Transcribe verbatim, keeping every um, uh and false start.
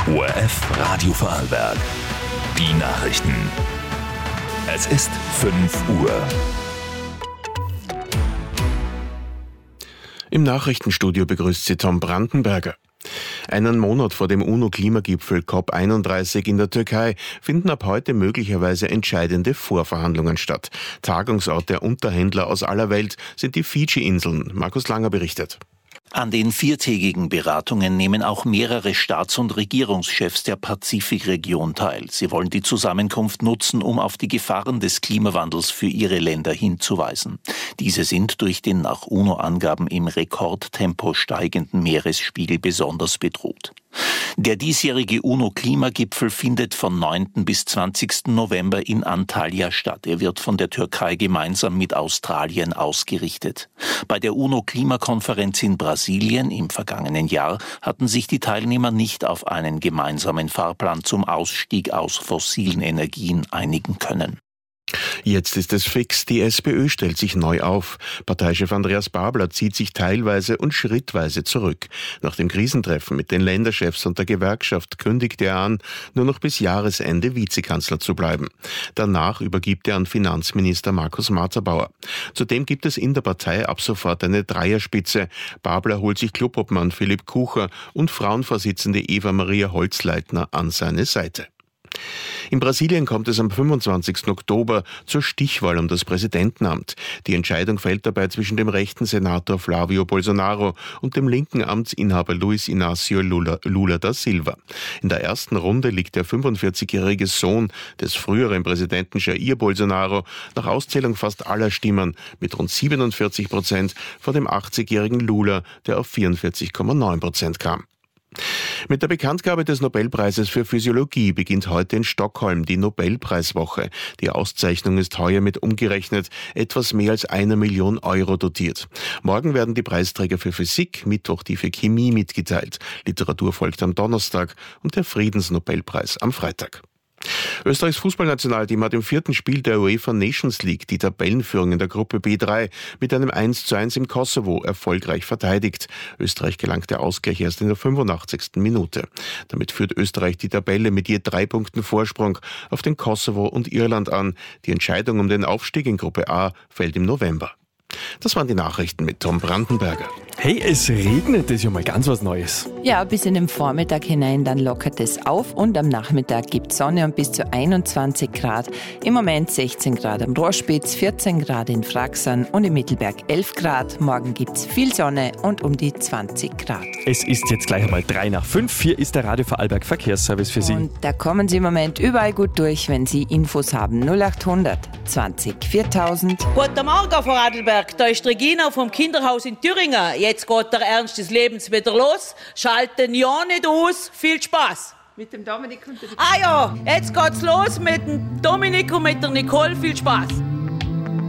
O R F Radio Vorarlberg. Die Nachrichten. Es ist fünf Uhr. Im Nachrichtenstudio begrüßt Sie Tom Brandenberger. Einen Monat vor dem UNO-Klimagipfel C O P einunddreißig in der Türkei finden ab heute möglicherweise entscheidende Vorverhandlungen statt. Tagungsort der Unterhändler aus aller Welt sind die Fidschi-Inseln. Markus Langer berichtet. An den viertägigen Beratungen nehmen auch mehrere Staats- und Regierungschefs der Pazifikregion teil. Sie wollen die Zusammenkunft nutzen, um auf die Gefahren des Klimawandels für ihre Länder hinzuweisen. Diese sind durch den nach UNO-Angaben im Rekordtempo steigenden Meeresspiegel besonders bedroht. Der diesjährige UNO-Klimagipfel findet von neunten bis zwanzigsten November in Antalya statt. Er wird von der Türkei gemeinsam mit Australien ausgerichtet. Bei der UNO-Klimakonferenz in Brasilien im vergangenen Jahr hatten sich die Teilnehmer nicht auf einen gemeinsamen Fahrplan zum Ausstieg aus fossilen Energien einigen können. Jetzt ist es fix, die SPÖ stellt sich neu auf. Parteichef Andreas Babler zieht sich teilweise und schrittweise zurück. Nach dem Krisentreffen mit den Länderchefs und der Gewerkschaft kündigte er an, nur noch bis Jahresende Vizekanzler zu bleiben. Danach übergibt er an Finanzminister Markus Materbauer. Zudem gibt es in der Partei ab sofort eine Dreierspitze. Babler holt sich Clubobmann Philipp Kucher und Frauenvorsitzende Eva-Maria Holzleitner an seine Seite. In Brasilien kommt es am fünfundzwanzigsten Oktober zur Stichwahl um das Präsidentenamt. Die Entscheidung fällt dabei zwischen dem rechten Senator Flávio Bolsonaro und dem linken Amtsinhaber Luiz Inácio Lula, Lula da Silva. In der ersten Runde liegt der fünfundvierzigjährige Sohn des früheren Präsidenten Jair Bolsonaro nach Auszählung fast aller Stimmen mit rund siebenundvierzig Prozent vor dem achtzigjährigen Lula, der auf vierundvierzig Komma neun Prozent kam. Mit der Bekanntgabe des Nobelpreises für Physiologie beginnt heute in Stockholm die Nobelpreiswoche. Die Auszeichnung ist heuer mit umgerechnet etwas mehr als einer Million Euro dotiert. Morgen werden die Preisträger für Physik, Mittwoch die für Chemie mitgeteilt. Literatur folgt am Donnerstag und der Friedensnobelpreis am Freitag. Österreichs Fußballnationalteam hat im vierten Spiel der UEFA Nations League die Tabellenführung in der Gruppe B drei mit einem eins zu eins im Kosovo erfolgreich verteidigt. Österreich gelangt der Ausgleich erst in der fünfundachtzigsten Minute. Damit führt Österreich die Tabelle mit je drei Punkten Vorsprung auf den Kosovo und Irland an. Die Entscheidung um den Aufstieg in Gruppe A fällt im November. Das waren die Nachrichten mit Tom Brandenberger. Hey, es regnet, das ist ja mal ganz was Neues. Ja, bis in den Vormittag hinein, dann lockert es auf und am Nachmittag gibt es Sonne und bis zu einundzwanzig Grad. Im Moment sechzehn Grad am Rohrspitz, vierzehn Grad in Fraxern und im Mittelberg elf Grad. Morgen gibt es viel Sonne und um die zwanzig Grad. Es ist jetzt gleich einmal drei nach fünf. Hier ist der Radio Vorarlberg Verkehrsservice für Sie. Und da kommen Sie im Moment überall gut durch, wenn Sie Infos haben. null achthundert zwanzig viertausend. Guten Morgen, Frau Adelberg. Da ist Regina vom Kinderhaus in Thüringen. Jetzt geht der Ernst des Lebens wieder los. Schalten ja nicht aus. Viel Spaß. Mit dem Dominik und der Ah ja, jetzt geht's los mit dem Dominik und mit der Nicole. Viel Spaß.